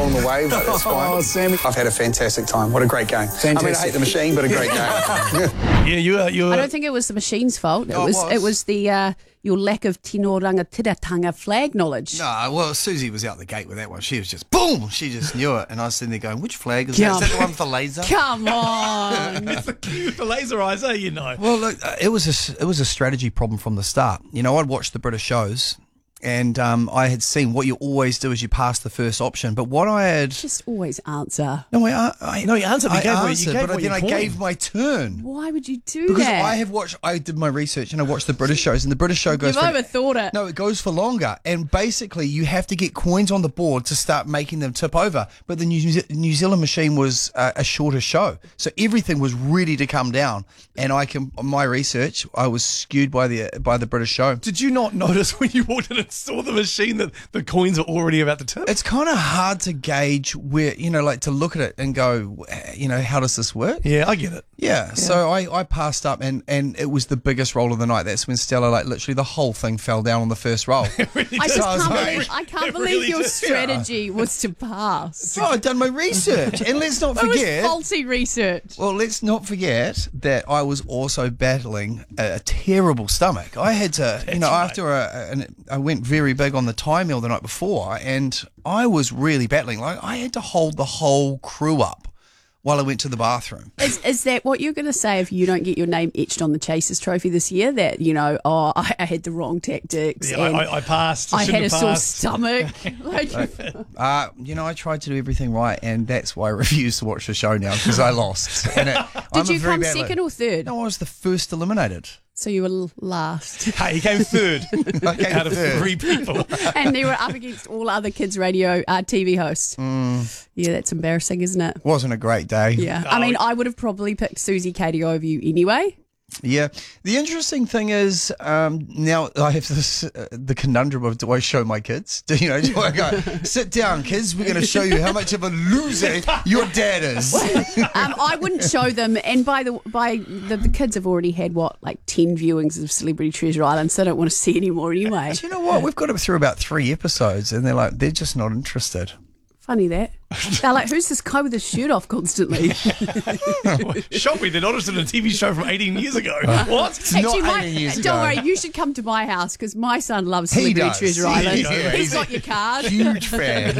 along the way, but it's fine. Oh, Sammy. I've had a fantastic time. What a great game. Fantastic. I mean, I hate the machine, but a great game. Yeah, you I don't think it was the machine's fault. It was the your lack of Tino Rangatiratanga flag knowledge. No, well, Susie was out the gate with that one. She was just, boom, she just knew it. And I was sitting there going, which flag is that? Is that the one with the laser? Come on. It's the key with the laser eyes, you know. Well, look, it was a strategy problem from the start. You know, I'd watched the British shows, and I had seen what you always do is you pass the first option. But what I had... Just always answer. No, you answered. I gave my turn. Why would you do Because that? I did my research and I watched the British shows, and the British show goes You've overthought it. No, it goes for longer. And basically, you have to get coins on the board to start making them tip over. But the New Zealand machine was a shorter show. So everything was ready to come down. And my research, I was skewed by the British show. Did you not notice when you walked in and saw the machine that the coins are already about to tip? It's kind of hard to gauge where, like to look at it and go, how does this work? Yeah, I get it. Yeah. So I passed up and it was the biggest roll of the night. That's when Stella, literally the whole thing fell down on the first roll. I can't believe your strategy was to pass. Oh, I'd done my research. And let's not forget... That was faulty research. Well, let's not forget that I was also battling a terrible stomach. I had to, after I went very big on the Thai meal the night before, and I was really battling. I had to hold the whole crew up while I went to the bathroom. Is that what you're going to say if you don't get your name etched on the Chasers Trophy this year? That, I had the wrong tactics. Yeah, I passed. I had a sore stomach. I tried to do everything right, and that's why I refuse to watch the show now, because I lost. Did you come second or third? No, I was the first eliminated. So you were last. Hey, he came third out of 3 people. And they were up against all other kids' radio TV hosts. Yeah, that's embarrassing, isn't it? Wasn't a great day. Yeah. I mean, I would have probably picked Susie Katie over you anyway. Yeah. The interesting thing is, now I have this the conundrum of, do I show my kids? Do I go, sit down, kids, we're going to show you how much of a loser your dad is? I wouldn't show them, and the kids have already had 10 viewings of Celebrity Treasure Island, so I don't want to see any more anyway. Do you know what? We've got them through about 3 episodes, and they're just not interested. Funny that. They're like, who's this guy with his shirt off constantly? Shock me, they're not interested in a TV show from 18 years ago. What? Actually, don't worry, you should come to my house because my son loves Celebrity Treasure Island. He's got your card. Huge fan.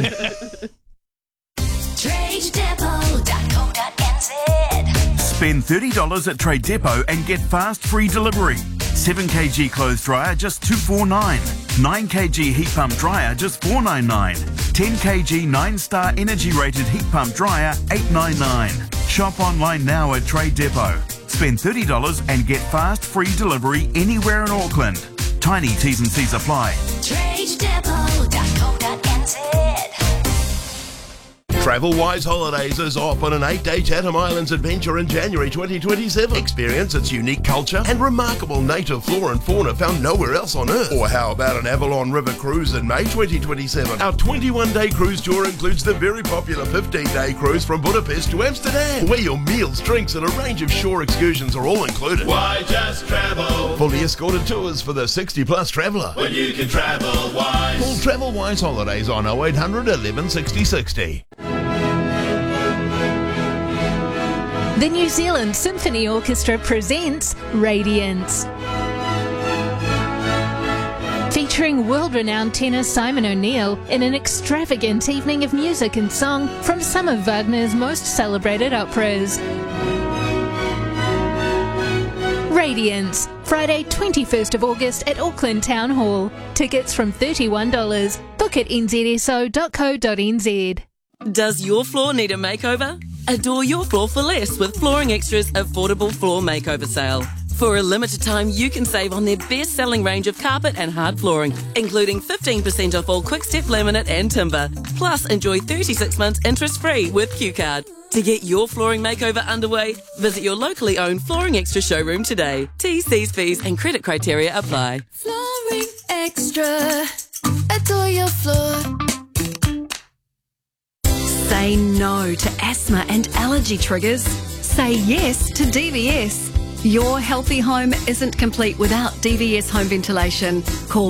TradeDepot.co.nz. Spend $30 at Trade Depot and get fast free delivery. 7kg clothes dryer just $249. 9kg heat pump dryer just $499. 10kg 9-star energy rated heat pump dryer $899. Shop online now at Trade Depot. Spend $30 and get fast free delivery anywhere in Auckland. Tiny T's and C's apply. TradeDepot.co.nz. Travel Wise Holidays is off on an 8-day Chatham Islands adventure in January 2027. Experience its unique culture and remarkable native flora and fauna found nowhere else on Earth. Or how about an Avalon River cruise in May 2027? Our 21-day cruise tour includes the very popular 15-day cruise from Budapest to Amsterdam, where your meals, drinks and a range of shore excursions are all included. Why just travel? Fully escorted tours for the 60-plus traveller. When you can travel wise. Call Travel Wise Holidays on 0800 11 60 60. The New Zealand Symphony Orchestra presents Radiance. Featuring world-renowned tenor Simon O'Neill in an extravagant evening of music and song from some of Wagner's most celebrated operas. Radiance, Friday 21st of August at Auckland Town Hall. Tickets from $31. Book at nzso.co.nz. Does your floor need a makeover? Adore your floor for less with Flooring Extra's affordable floor makeover sale. For a limited time, you can save on their best-selling range of carpet and hard flooring, including 15% off all Quick-Step laminate and timber. Plus, enjoy 36 months interest-free with Q-Card. To get your flooring makeover underway, visit your locally owned Flooring Extra showroom today. T's, C's, fees and credit criteria apply. Flooring Extra. Adore your floor. Say no to asthma and allergy triggers. Say yes to DVS. Your healthy home isn't complete without DVS home ventilation. Call